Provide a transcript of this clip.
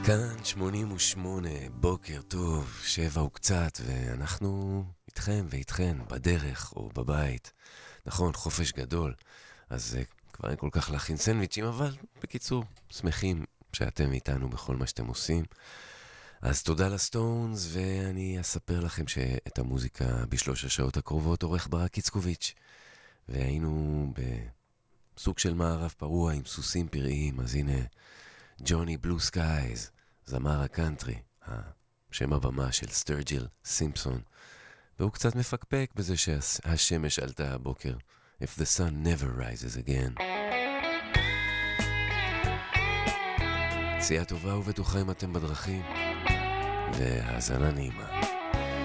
כאן 88, בוקר טוב, 7 וקצת, ואנחנו איתכם ואיתכן בדרך או בבית. נכון, חופש גדול, אז כבר אין כל כך להכין סנדוויצ'ים, אבל בקיצור, שמחים שאתם איתנו בכל מה שאתם עושים. אז תודה לסטונס, ואני אספר לכם שאת המוזיקה בשלוש השעות הקרובות עורך ברק איצקוביץ'. והיינו בסוג של מערב פרוע עם סוסים פראיים, אז הנה ג'וני בלו סקייז, זמר הקאנטרי, שם הבמה של סטרג'יל סימפסון, והוא קצת מפקפק בזה שהשמש עלתה הבוקר. If the sun never rises again. צייה טובה ובטוחה אם אתם בדרכים, והאזנה נעימה.